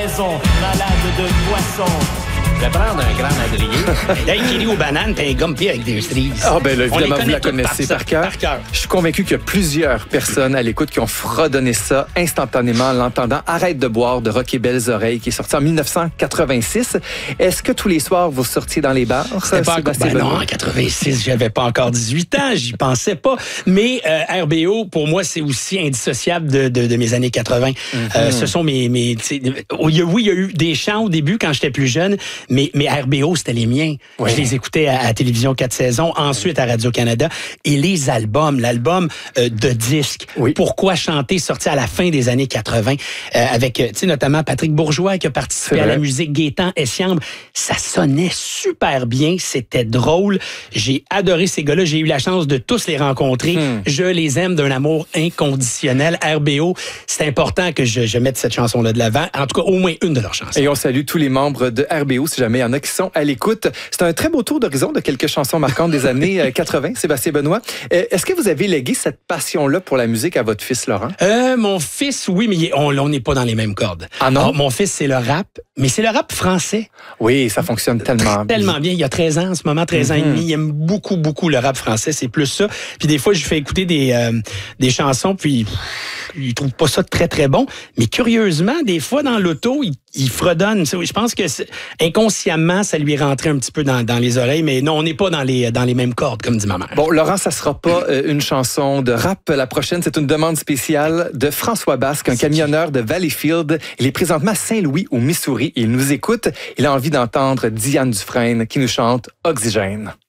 maison, malade de poisson. Je vais prendre un grand madrier. Là, il aux bananes et un Gumpi avec des cerises. Ah, ben là, évidemment, vous la connaissez par cœur. Je suis convaincu qu'il y a plusieurs personnes à l'écoute qui ont fredonné ça instantanément en l'entendant. Arrête de boire de Rock et Belles Oreilles, qui est sorti en 1986. Est-ce que tous les soirs, vous sortiez dans les bars? Non, en 86, j'avais pas encore 18 ans, j'y pensais pas. Mais RBO, pour moi, c'est aussi indissociable de mes années 80. Ce sont mes oui, il y a eu des chants au début quand j'étais plus jeune, mais RBO, c'était les miens. Ouais. Je les écoutais à Télévision 4 saisons, ensuite à Radio-Canada. Et les albums, l'album de disques, Pourquoi chanter, sorti à la fin des années 80, avec, notamment Patrick Bourgeois qui a participé à la musique, Gaétan Essiambre. Ça sonnait super bien, c'était drôle. J'ai adoré ces gars-là. J'ai eu la chance de tous les rencontrer. Je les aime d'un amour inconditionnel. RBO, c'est important que je mette cette chanson-là de l'avant. En tout cas, au moins une de leurs chansons. Et on salue tous les membres de RBO, si jamais il y en a qui sont à l'écoute. C'est un très beau tour d'horizon de quelques chansons marquantes des années 80. Sébastien Benoît, est-ce que vous avez légué cette passion-là pour la musique à votre fils Laurent? Mon fils, oui, mais on n'est pas dans les mêmes cordes. Ah non? Mon fils, c'est le rap, mais c'est le rap français. Oui, ça fonctionne tellement bien. Il y a 13 ans, en ce moment, 13 ans et demi. Il aime beaucoup, beaucoup le rap français. C'est plus ça. Puis des fois, je lui fais écouter des chansons, puis il trouve pas ça très, très bon. Mais curieusement, des fois, dans l'auto, il fredonne. Je pense que inconsciemment, ça lui est rentré un petit peu dans les oreilles, mais non, on n'est pas dans les mêmes cordes, comme dit ma mère. Bon, Laurent, ça sera pas une chanson de rap. La prochaine, c'est une demande spéciale de François Basque, un camionneur de Valleyfield. Il est présentement à Saint-Louis, au Missouri. Il nous écoute. Il a envie d'entendre Diane Dufresne qui nous chante Oxygène.